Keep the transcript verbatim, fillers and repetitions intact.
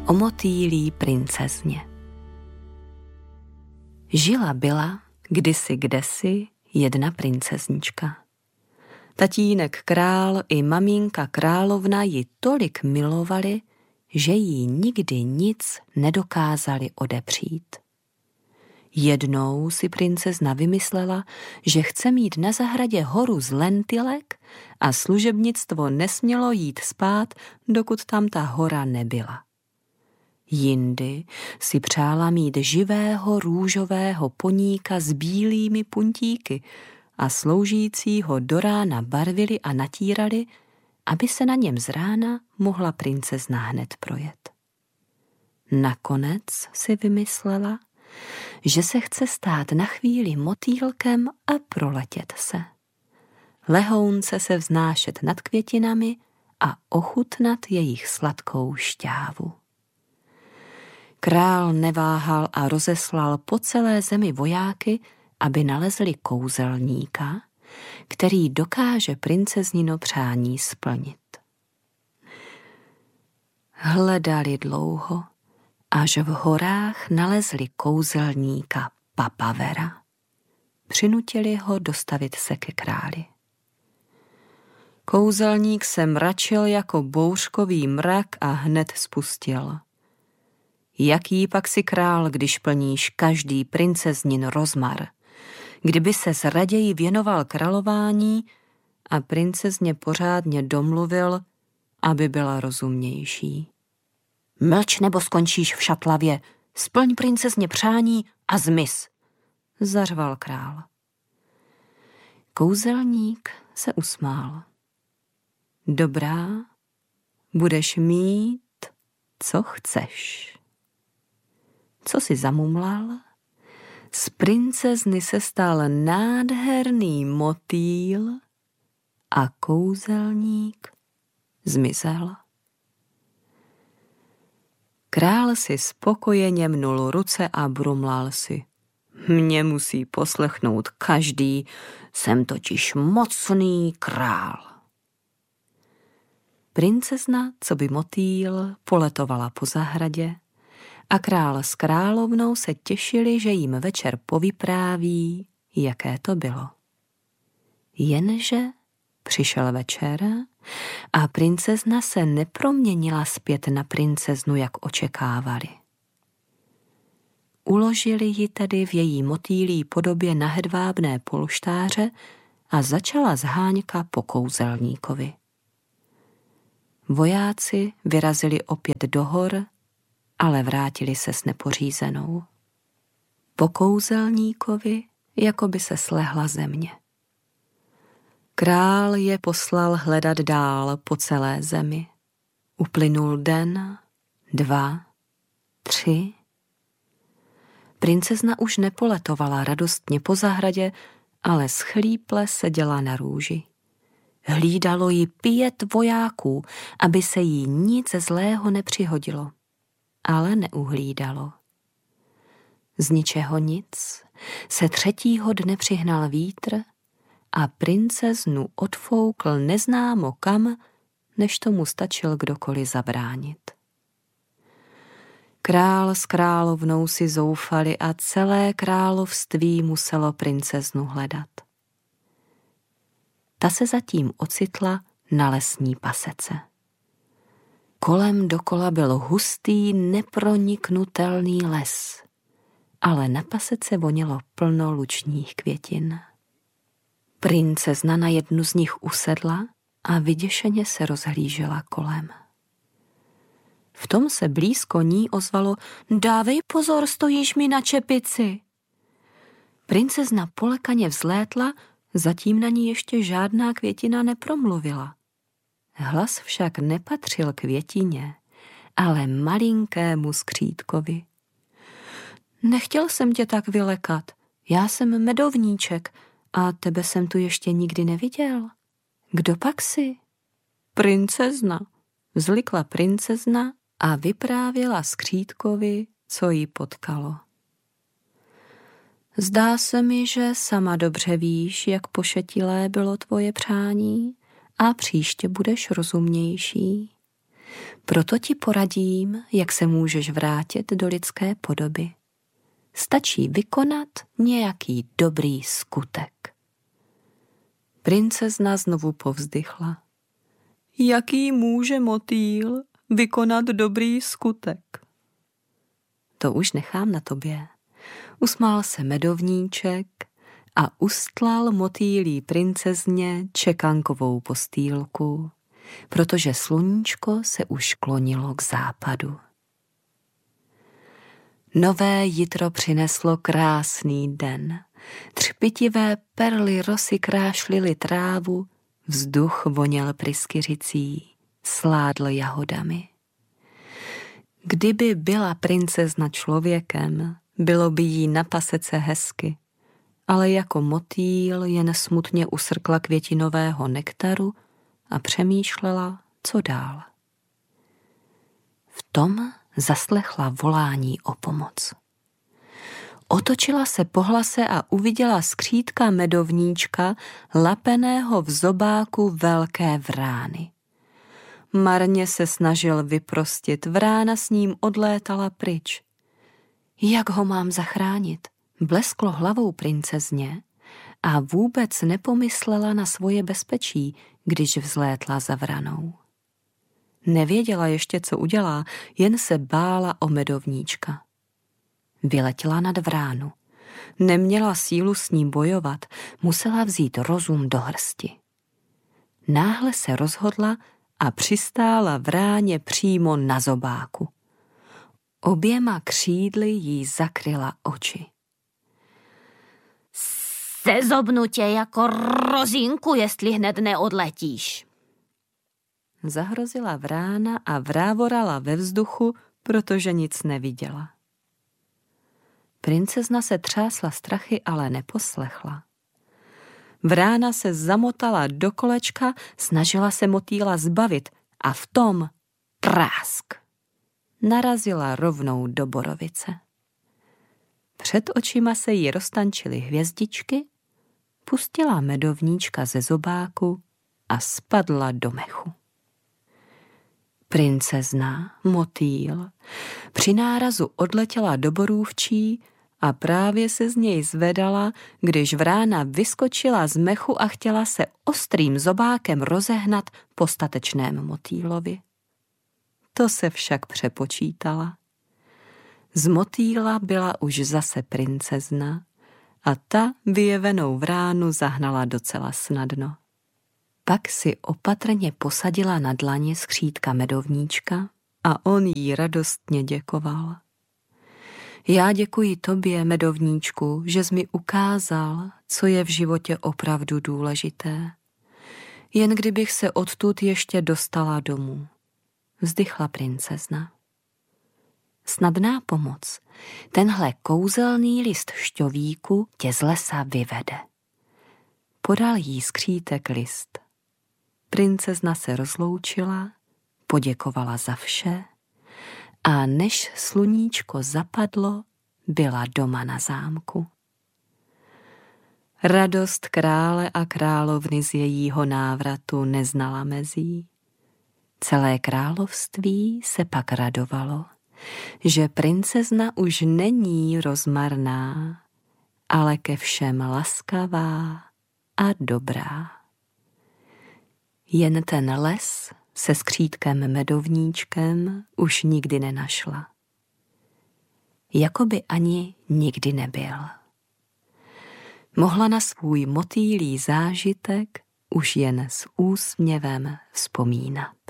o motýlí princezně. Žila byla kdysi kdesi jedna princeznička. Tatínek král i maminka královna ji tolik milovali, že jí nikdy nic nedokázali odepřít. Jednou si princezna vymyslela, že chce mít na zahradě horu z lentilek a služebnictvo nesmělo jít spát, dokud tam ta hora nebyla. Jindy si přála mít živého růžového poníka s bílými puntíky a sloužícího do rána barvili a natírali, aby se na něm z rána mohla princezna hned projet. Nakonec si vymyslela, že se chce stát na chvíli motýlkem a proletět se. Lehounce se vznášet nad květinami a ochutnat jejich sladkou šťávu. Král neváhal a rozeslal po celé zemi vojáky, aby nalezli kouzelníka, který dokáže princeznino přání splnit. Hledali dlouho, až v horách nalezli kouzelníka Papavera. Přinutili ho dostavit se ke králi. Kouzelník se mračil jako bouřkový mrak a hned spustil. Jaký pak si král, když plníš každý princeznin rozmar? Kdyby ses raději věnoval králování a princezně pořádně domluvil, aby byla rozumnější. Mlč, nebo skončíš v šatlavě, splň princezně přání a zmiz, zařval král. Kouzelník se usmál. Dobrá, budeš mít, co chceš. Co si zamumlal? Z princezny se stal nádherný motýl a kouzelník zmizel. Král si spokojeně mnul ruce a brumlal si. Mě musí poslechnout každý, jsem totiž mocný král. Princezna, co by motýl, poletovala po zahradě a král s královnou se těšili, že jim večer povypráví, jaké to bylo. Jenže přišel večer a princezna se neproměnila zpět na princeznu, jak očekávali. Uložili ji tedy v její motýlí podobě na hedvábné polštáře a začala zháňka po kouzelníkovi. Vojáci vyrazili opět do hor, ale vrátili se s nepořízenou. Po kouzelníkovi, jako by se slehla země. Král je poslal hledat dál po celé zemi. Uplynul den, dva, tři. Princezna už nepoletovala radostně po zahradě, ale schlíple seděla na růži. Hlídalo ji pět vojáků, aby se jí nic zlého nepřihodilo, ale neuhlídalo. Z ničeho nic se třetího dne přihnal vítr a princeznu odfoukl neznámo kam, než tomu stačil kdokoliv zabránit. Král s královnou si zoufali a celé království muselo princeznu hledat. Ta se zatím ocitla na lesní pasece. Kolem dokola byl hustý, neproniknutelný les, ale na pasece vonělo plno lučních květin. Princezna na jednu z nich usedla a vyděšeně se rozhlížela kolem. V tom se blízko ní ozvalo: dávej pozor, stojíš mi na čepici. Princezna polekaně vzlétla, zatím na ní ještě žádná květina nepromluvila. Hlas však nepatřil květině, ale malinkému skřítkovi. Nechtěl jsem tě tak vylekat, já jsem medovníček a tebe jsem tu ještě nikdy neviděl. Kdo pak jsi? Princezna, vzlikla princezna a vyprávěla skřítkovi, co jí potkalo. Zdá se mi, že sama dobře víš, jak pošetilé bylo tvoje přání a příště budeš rozumnější. Proto ti poradím, jak se můžeš vrátit do lidské podoby. Stačí vykonat nějaký dobrý skutek. Princezna znovu povzdychla. Jaký může motýl vykonat dobrý skutek? To už nechám na tobě. Usmál se medovníček a ustlal motýlí princezně čekankovou postýlku, protože sluníčko se už klonilo k západu. Nové jitro přineslo krásný den. Třpitivé perly rosy krášlily trávu, vzduch voněl pryskyřicí, sládl jahodami. Kdyby byla princezna člověkem, bylo by jí na pasece hezky, ale jako motýl jen smutně usrkla květinového nektaru a přemýšlela, co dál. V tom zaslechla volání o pomoc. Otočila se po hlase a uviděla skřídka medovníčka lapeného v zobáku velké vrány. Marně se snažil vyprostit, vrána s ním odlétala pryč. Jak ho mám zachránit? Blesklo hlavou princezně a vůbec nepomyslela na svoje bezpečí, když vzlétla za vranou. Nevěděla ještě, co udělá, jen se bála o medovníčka. Vyletěla nad vránu. Neměla sílu s ním bojovat, musela vzít rozum do hrsti. Náhle se rozhodla a přistála vráně přímo na zobáku. Oběma křídly jí zakryla oči. Sezobnu tě jako rozinku, jestli hned neodletíš. Zahrozila vrána a vrávorala ve vzduchu, protože nic neviděla. Princezna se třásla strachy, ale neposlechla. Vrána se zamotala do kolečka, snažila se motýla zbavit a v tom prásk. Narazila rovnou do borovice. Před očima se jí roztančily hvězdičky, pustila medovníčka ze zobáku a spadla do mechu. Princezna, motýl, při nárazu odletěla do borůvčí a právě se z něj zvedala, když vrána vyskočila z mechu a chtěla se ostrým zobákem rozehnat po statečném motýlovi. To se však přepočítala. Z motýla byla už zase princezna a ta vyjevenou vránu zahnala docela snadno. Pak si opatrně posadila na dlaně skřídka medovníčka a on jí radostně děkoval. Já děkuji tobě, medovníčku, že jsi mi ukázal, co je v životě opravdu důležité. Jen kdybych se odtud ještě dostala domů, vzdychla princezna. Snadná pomoc. Tenhle kouzelný list šťovíku tě z lesa vyvede. Podal jí skřítek list. Princezna se rozloučila, poděkovala za vše a než sluníčko zapadlo, byla doma na zámku. Radost krále a královny z jejího návratu neznala mezí. Celé království se pak radovalo, že princezna už není rozmarná, ale ke všem laskavá a dobrá. Jen ten les se skřídkem medovníčkem už nikdy nenašla. Jakoby ani nikdy nebyl. Mohla na svůj motýlí zážitek už jen s úsměvem vzpomínat.